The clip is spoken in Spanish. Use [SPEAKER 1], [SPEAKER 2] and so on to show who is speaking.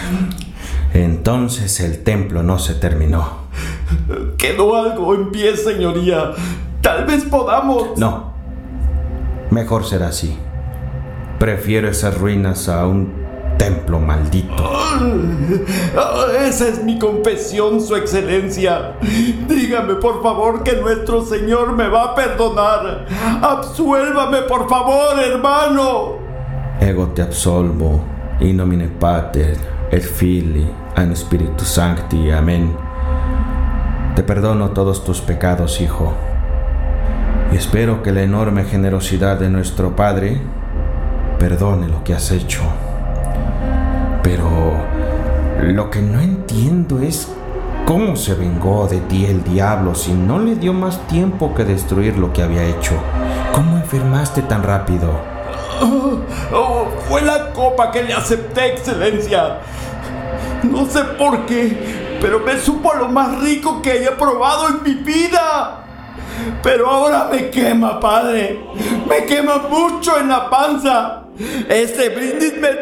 [SPEAKER 1] Entonces el templo no se terminó.
[SPEAKER 2] Quedó algo en pie, señoría. Tal vez podamos...
[SPEAKER 1] No. Mejor será así. Prefiero esas ruinas a un templo maldito.
[SPEAKER 2] Esa es mi confesión, Su Excelencia. Dígame, por favor, que nuestro Señor me va a perdonar. Absuélvame, por favor, hermano.
[SPEAKER 1] Ego te absolvo, in nomine Pater, et Filii, et Spiritus Sancti. Amén. Te perdono todos tus pecados, hijo. Y espero que la enorme generosidad de nuestro Padre perdone lo que has hecho. Pero lo que no entiendo es cómo se vengó de ti el diablo si no le dio más tiempo que destruir lo que había hecho. ¿Cómo enfermaste tan rápido?
[SPEAKER 2] Fue la copa que le acepté, Excelencia. No sé por qué, pero me supo lo más rico que haya probado en mi vida. Pero ahora me quema, padre. Me quema mucho en la panza. Este brindis me